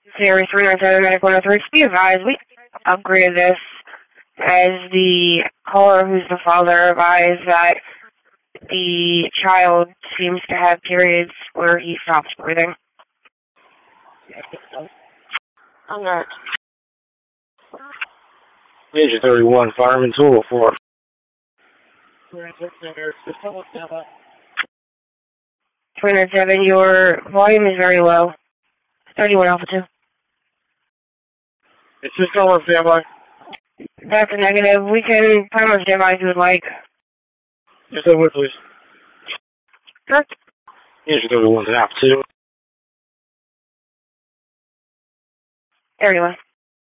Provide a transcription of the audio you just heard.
Series 397 Medic 103. Be advised, we upgraded this as the caller who's the father advised that the child seems to have periods where he stops breathing. I'm not. Ninja 31, Fireman 204. 207, your volume is very low. 31 Alpha 2. It's just on standby. That's a negative. We can put him on standby if you would like. Yes, I would, please. Sure. Ninja 31, Alpha 2. There you are.